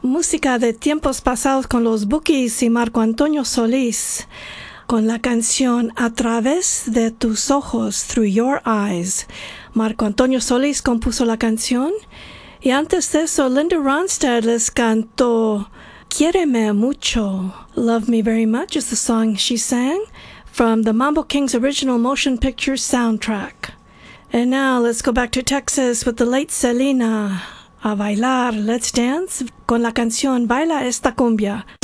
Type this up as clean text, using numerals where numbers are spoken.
Música de tiempos pasados con los Bukis y Marco Antonio Solís, con la canción A través de tus ojos, Through Your Eyes. Marco Antonio Solís compuso la canción, y antes de eso Linda Ronstadt les cantó Quiéreme mucho. Love Me Very Much is the song she sang from the Mambo Kings original motion picture soundtrack. And now let's go back to Texas with the late Selena. A bailar, let's dance con la canción Baila esta cumbia.